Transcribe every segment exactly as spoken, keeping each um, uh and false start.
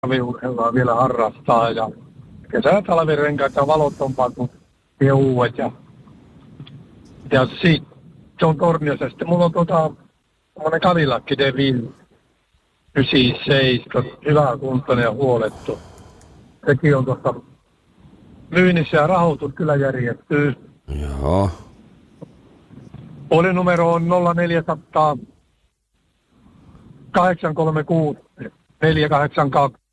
talviurheilua vielä harrastaa ja kesällä talvirenkaat ja valottompaa kuin ne uudet. Ja, ja sit se on Torniossa. Sitten mulla on tota semmonen Cadillac D viisi yhdeksänkymmentäseitsemän, hyvä kuntoinen ja huolettu. Sekin on tuossa myynnissä ja rahoitus kyllä järjestyy. Joo. Puhelinnumero on nolla neljä nolla nolla kahdeksan kolme kuusi neljä kahdeksan kaksi.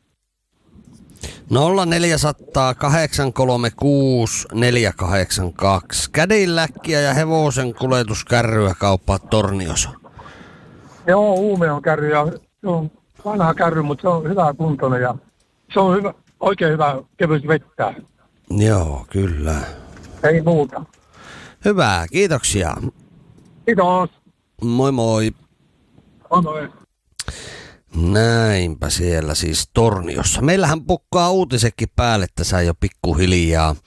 nolla neljä nolla nolla kahdeksan kolme kuusi neljä kahdeksan kaksi. Cadillackia ja hevosen kuljetuskärryä kauppaa Torniossa. Joo, Uume on kärry ja se on vanha kärry, mutta se on hyvä kuntoinen ja se on hyvä, oikein hyvä kevyt vettää. Joo, kyllä. Ei muuta. Hyvä, kiitoksia. Kiitos. Moi moi. Moi moi. Näinpä siellä siis Torniossa. Meillähän pukkaa uutisekin päälle tässä jo pikkuhiljaa.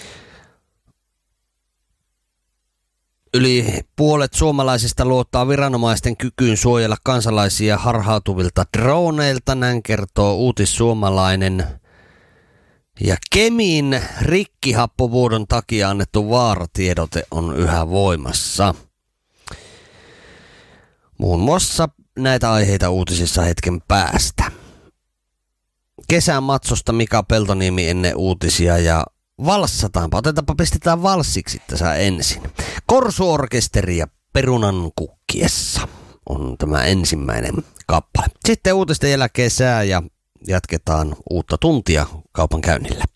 Yli puolet suomalaisista luottaa viranomaisten kykyyn suojella kansalaisia harhautuvilta droneilta, näin kertoo Uutissuomalainen. Ja Kemin rikkihappovuodon takia annettu vaaratiedote on yhä voimassa. Muun muassa näitä aiheita uutisissa hetken päästä. Kesän matsosta Mika Peltoniemi ennen uutisia ja valssataanpa. Otetaanpa, pistetään valssiksi tässä ensin. Korsuorkesteri ja Perunan kukkiessa on tämä ensimmäinen kappale. Sitten uutisten jälkeen sää ja jatketaan uutta tuntia kaupan käynnillä.